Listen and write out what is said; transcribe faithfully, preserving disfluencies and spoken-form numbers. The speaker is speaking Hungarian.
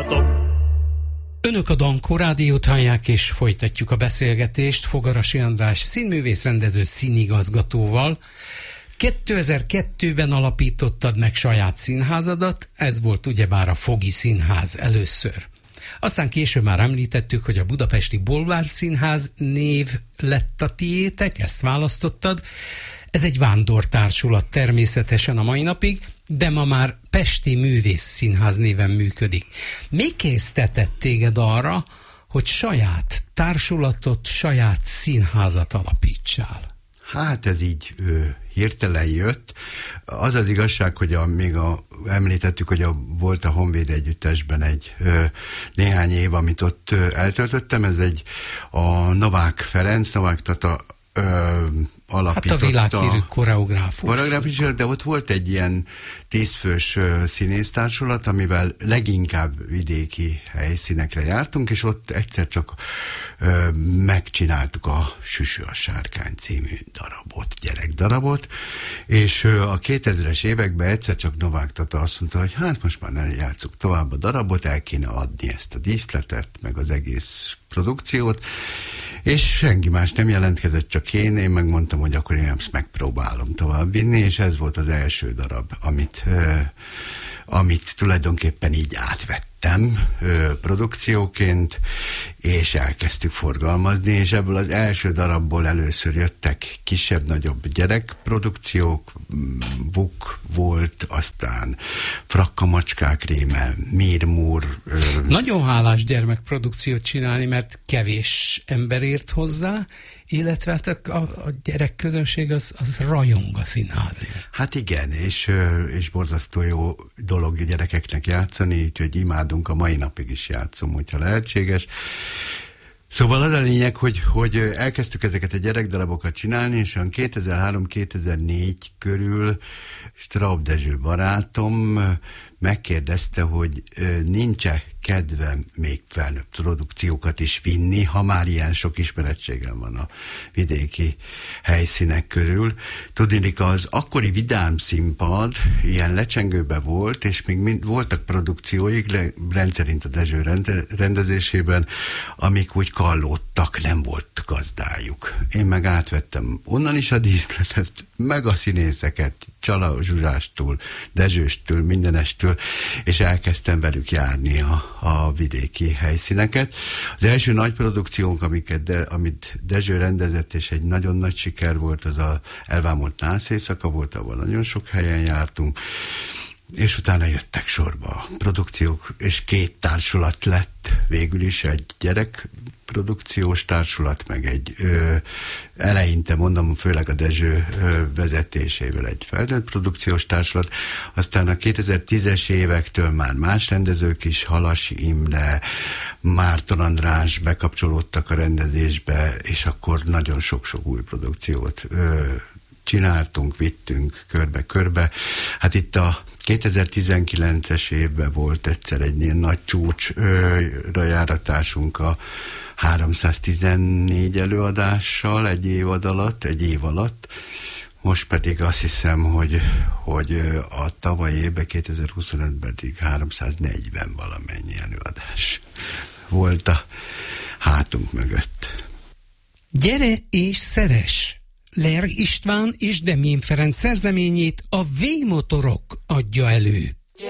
hallgattatok. Önök a Dankó Rádiót hallják, és folytatjuk a beszélgetést Fogarasi András színművész-rendező színigazgatóval. kétezer-kettőben alapítottad meg saját színházadat, ez volt ugyebár a Fogi Színház először. Aztán később már említettük, hogy a Budapesti Bolvár Színház név lett a tiétek, ezt választottad. Ez egy vándortársulat természetesen a mai napig, de ma már Pesti Művész Színház néven működik. Mi késztetett téged arra, hogy saját társulatot, saját színházat alapítsál? Hát ez így ö, hirtelen jött. Az az igazság, hogy a, még a, említettük, hogy a, volt a Honvéd Együttesben egy ö, néhány év, amit ott ö, eltöltöttem. Ez egy a Novák Ferenc, Novák Tata ö, alapította. Hát a világhírű koreográfus. Koreográfus, de ott volt egy ilyen tízfős színésztársulat, amivel leginkább vidéki helyszínekre jártunk, és ott egyszer csak ö, megcsináltuk a Süsű a Sárkány című darabot, gyerekdarabot, és ö, a kétezres években egyszer csak Novák Tata azt mondta, hogy hát most már ne játsszuk tovább a darabot, el kéne adni ezt a díszletet, meg az egész produkciót, és senki más nem jelentkezett, csak én, én megmondtam, hogy akkor én ezt megpróbálom továbbvinni, és ez volt az első darab, amit, uh, amit tulajdonképpen így átvettem uh, produkcióként, és elkezdtük forgalmazni, és ebből az első darabból először jöttek kisebb-nagyobb gyerekprodukciók, Buk volt, aztán Frakkamacskák réme, Mirmur. Uh, Nagyon hálás gyermekprodukciót csinálni, mert kevés ember ért hozzá, illetve a, a gyerekközönség az, az rajong a színházért. Hát igen, és, és borzasztó jó dolog gyerekeknek játszani, úgyhogy imádunk, a mai napig is játszom, hogyha lehetséges. Szóval az a lényeg, hogy, hogy elkezdtük ezeket a gyerekdarabokat csinálni, és olyan kétezer-három kétezer-négy körül Straub Dezső barátom megkérdezte, hogy nincs-e kedvem még felnőtt produkciókat is vinni, ha már ilyen sok ismerettségem van a vidéki helyszínek körül. Tudniillik, az akkori Vidám Színpad ilyen lecsengőben volt, és még mind voltak produkcióik, rendszerint a Dezső rendezésében, amik úgy kallódtak, nem volt gazdájuk. Én meg átvettem onnan is a díszletet, meg a színészeket, Csala Zsuzsástól, Dezsőstől, mindenestől, és elkezdtem velük járni a, a vidéki helyszíneket. Az első nagy produkciónk, amiket de, amit Dezső rendezett, és egy nagyon nagy siker volt, az a Elvámolt nász éjszaka volt, ahol nagyon sok helyen jártunk, és utána jöttek sorba a produkciók, és két társulat lett végül is, egy gyerek produkciós társulat, meg egy ö, eleinte, mondom, főleg a Dezső ö, vezetésével egy felnőtt produkciós társulat, aztán a kétezer-tízes évektől már más rendezők is, Halasi Imre, Márton András bekapcsolódtak a rendezésbe, és akkor nagyon sok-sok új produkciót ö, csináltunk, vittünk körbe-körbe. Hát itt a kétezer-tizenkilences évben volt egyszer egy ilyen nagy csúcsra járatásunk a háromszáztizennégy előadással egy évad alatt, egy év alatt. Most pedig azt hiszem, hogy, hogy a tavalyi évben, kétezer-huszonötben pedig háromszáznegyven valamennyi előadás volt a hátunk mögött. Gyere és szeress! Lerg István és Demjén Ferenc szerzeményét a V-motorok adja elő.